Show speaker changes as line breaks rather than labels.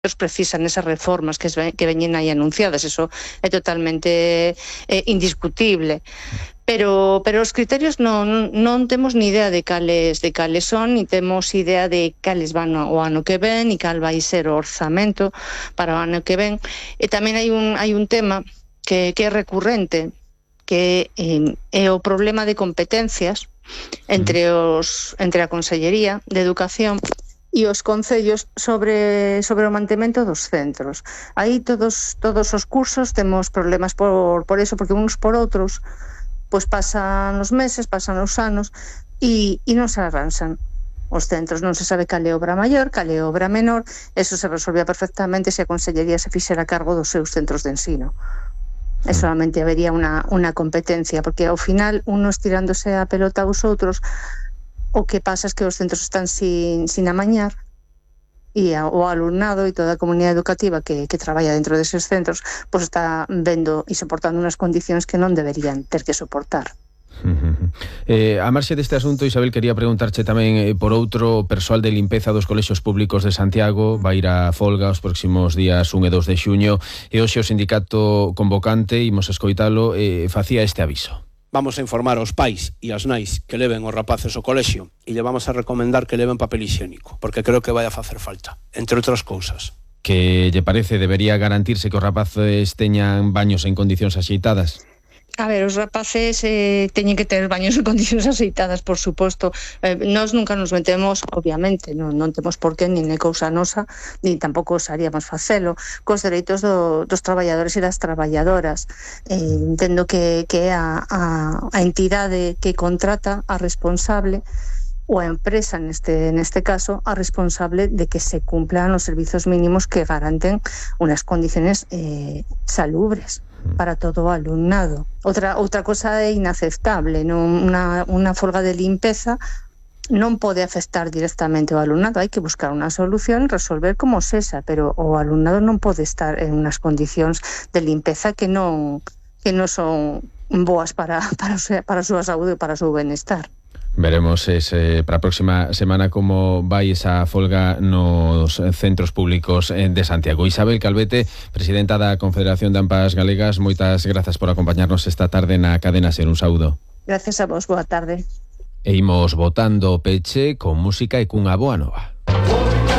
precisan esas reformas que veñen aí anunciadas, eso é totalmente indiscutible. Pero os criterios non temos ni idea de cales son, ni temos idea de cales van o ano que ven, ni cal vai ser o orzamento para o ano que ven. E tamén hai un tema que é recurrente, que é o problema de competencias entre a Consellería de Educación e os concellos sobre o mantemento dos centros. Aí todos os cursos temos problemas por eso, porque uns por outros pois pasan os meses, pasan os anos e non se arranxan os centros, non se sabe cal é obra maior, cal é obra menor. Eso se resolvía perfectamente se a Consellería se fixera cargo dos seus centros de ensino. E solamente habería unha competencia, porque ao final unos tirándose a pelota aos outros. O que pasa es que os centros están sin amañar e o alumnado e toda a comunidade educativa que traballa dentro deses centros pois está vendo e soportando unhas condicións que non deberían ter que soportar.
A marxe deste asunto, Isabel, quería preguntarche tamén por outro persoal de limpeza dos colexios públicos de Santiago. Vai ir a folga os próximos días 1 e 2 de xuño e hoxe o sindicato convocante, imos escoitalo, facía este aviso.
Vamos a informar aos pais e as nais que leven os rapaces ao colexio e lle vamos a recomendar que leven papel hixiénico, porque creo que vai a facer falta, entre outras cousas.
Que lle parece debería garantirse que os rapaces teñan baños en condicións axeitadas?
A ver, os rapaces teñen que ter baños en condicións axeitadas, por suposto. Nós nunca nos metemos, obviamente, non temos por qué, nin é cousa nosa, nin tampouco osaríamos facelo, cos dereitos dos traballadores e das traballadoras. Entendo que é a entidade que contrata a responsable, ou a empresa, neste caso, a responsable de que se cumplan os servizos mínimos que garanten unas condiciones salubres para todo o alumnado. Outra cosa é inaceptable, unha folga de limpeza non pode afectar directamente ao alumnado, hai que buscar unha solución e resolver como sexa, pero o alumnado non pode estar en unhas condicións de limpeza que non son boas para a súa saúde e para o seu benestar.
Veremos para a próxima semana como vai esa folga nos centros públicos de Santiago. Isabel Calvete, presidenta da Confederación de AMPAs Galegas, moitas grazas por acompañarnos esta tarde na Cadena Ser. Un saúdo.
Gracias a vos, boa tarde.
E imos botando o peche con música e cunha boa nova.